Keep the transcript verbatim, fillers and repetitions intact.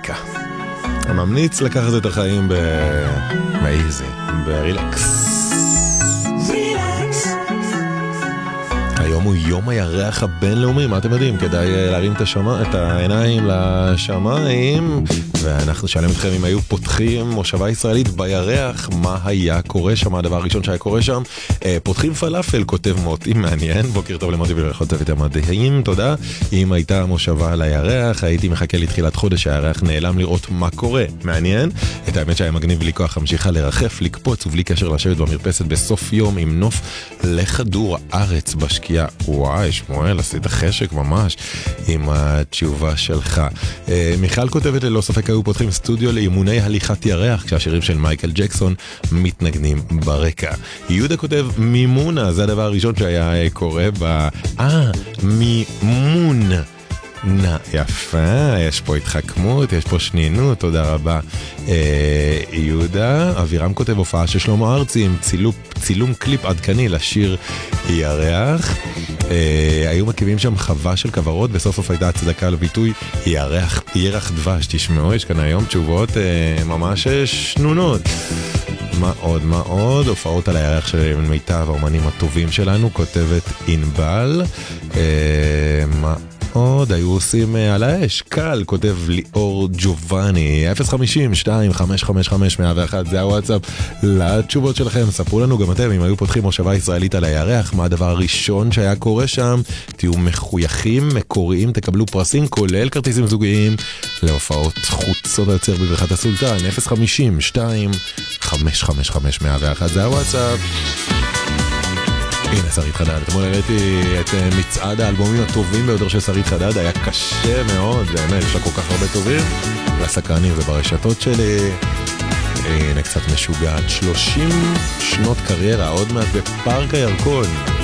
ברקע. ממליץ לקחת את החיים באיזי, ברילקס. היום הוא יום הירח הבינלאומי, מה אתם יודעים? כדאי להרים את, השמה, את העיניים לשמיים, ואנחנו שאלים אתכם אם היו פותחים מושבה ישראלית בירח, מה היה קורה שם? הדבר הראשון שהיה קורה שם, פותחים פלאפל, כותב מוטי, מעניין, בוקר טוב למוטי ולכל צוות המדהים, תודה. אם הייתה מושבה על הירח, הייתי מחכה לתחילת חודש, הירח נעלם לראות מה קורה, מעניין. את האמת שהיה מגניב בלי כוח המשיכה לרחף, לקפוץ ובלי קשר לשבת במרפסת בסוף יום עם נוף לכדור הארץ בשקיעה. וואי, שמואל, עשית חשק ממש עם התשובה שלך. מיכל כותבת, ללא ספק היו פותחים סטודיו לאימוני הליכת ירח, כשהשירים של מייקל ג'קסון מתנגנים ברקע. יהודה כותב, מימונה, זה הדבר הראשון שהיה קורה ב... אה, מימון. נא, יפה, יש פה התחכמות, יש פה שנינות, תודה רבה. אה, יהודה, אבירם כותב, הופעה של שלמה ארצי עם צילום, צילום קליפ עדכני לשיר ירח. אה, היו מקימים שם חווה של כברות, בסוף סוף הייתה הצדקה לביטוי ירח, ירח דבש. תשמעו, יש כאן היום תשובות אה, ממש שנונות. מה עוד, מה עוד? הופעות על הירח של מיטב האומנים הטובים שלנו, כותבת אינבל. אה, מה עוד היו עושים על האש? קל, כותב ליאור ג'ובני. אפס חמישים שתיים חמש חמש חמש מאה ואחת, זה הוואטסאפ לתשובות שלכם. ספרו לנו גם אתם אם היו פותחים מושבה ישראלית על הירח, מה הדבר הראשון שהיה קורה שם. תהיו מחויכים, מקוריים, תקבלו פרסים, כולל כרטיסים זוגיים להופעות חוצות היוצר בבריכת הסולטן. אפס חמישים שתיים חמש חמש חמש מאה ואחת, זה הוואטסאפ. הנה שרית חדד, אתמול הראיתי את מצעד האלבומים הטובים ביותר של שרית חדד, היה קשה מאוד, באמת, יש לה כל כך הרבה טובים, והסקרנים זה ברשתות שלי. הנה קצת משוגעת, שלושים שנות קריירה, עוד מעט בפארק הירקון.